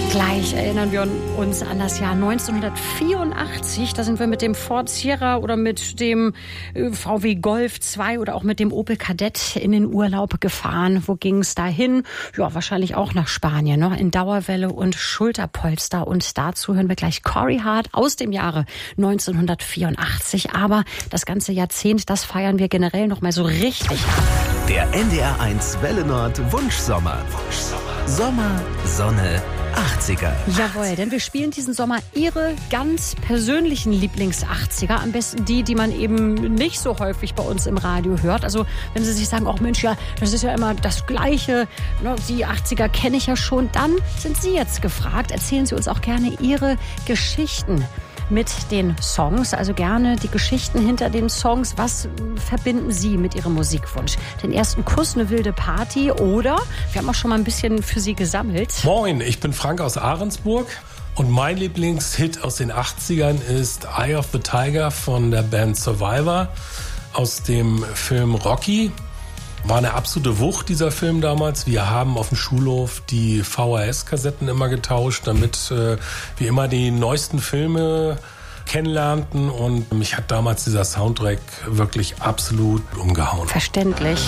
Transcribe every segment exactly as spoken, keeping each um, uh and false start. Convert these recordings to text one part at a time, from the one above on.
Gleich erinnern wir uns an das Jahr neunzehnhundertvierundachtzig. Da sind wir mit dem Ford Sierra oder mit dem V W Golf zwei oder auch mit dem Opel Kadett in den Urlaub gefahren. Wo ging es da hin? Ja, wahrscheinlich auch nach Spanien, ne? In Dauerwelle und Schulterpolster. Und dazu hören wir gleich Corey Hart aus dem Jahre neunzehnhundertvierundachtzig. Aber das ganze Jahrzehnt, das feiern wir generell noch mal so richtig. Der N D R eins Welle Nord Wunschsommer. Wunschsommer. Sommer, Sonne, achtziger. Jawohl, denn wir spielen diesen Sommer Ihre ganz persönlichen Lieblings-achtziger. Am besten die, die man eben nicht so häufig bei uns im Radio hört. Also wenn Sie sich sagen, ach Mensch, ja, das ist ja immer das Gleiche, ne, die achtziger kenne ich ja schon, dann sind Sie jetzt gefragt. Erzählen Sie uns auch gerne Ihre Geschichten mit den Songs, also gerne die Geschichten hinter den Songs. Was verbinden Sie mit Ihrem Musikwunsch? Den ersten Kuss, eine wilde Party oder, wir haben auch schon mal ein bisschen für Sie gesammelt. Moin, ich bin Frank aus Ahrensburg und mein Lieblingshit aus den achtzigern ist Eye of the Tiger von der Band Survivor aus dem Film Rocky. War eine absolute Wucht, dieser Film damals. Wir haben auf dem Schulhof die V H S-Kassetten immer getauscht, damit äh, wir immer die neuesten Filme kennenlernten. Und mich hat damals dieser Soundtrack wirklich absolut umgehauen. Verständlich.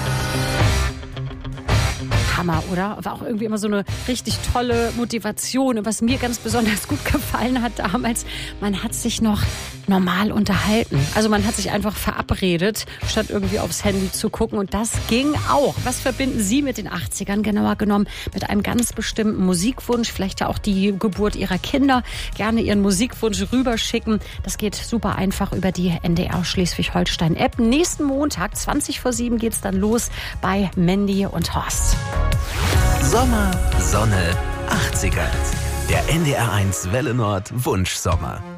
Hammer, oder? War auch irgendwie immer so eine richtig tolle Motivation. Und was mir ganz besonders gut gefallen hat damals, man hat sich noch normal unterhalten. Also man hat sich einfach verabredet, statt irgendwie aufs Handy zu gucken. Und das ging auch. Was verbinden Sie mit den achtzigern, genauer genommen? Mit einem ganz bestimmten Musikwunsch, vielleicht ja auch die Geburt Ihrer Kinder. Gerne Ihren Musikwunsch rüberschicken. Das geht super einfach über die N D R Schleswig-Holstein-App. Nächsten Montag, zwanzig vor sieben, geht's dann los bei Mandy und Horst. Sommer, Sonne, achtziger. Der N D R eins Welle Nord Wunschsommer.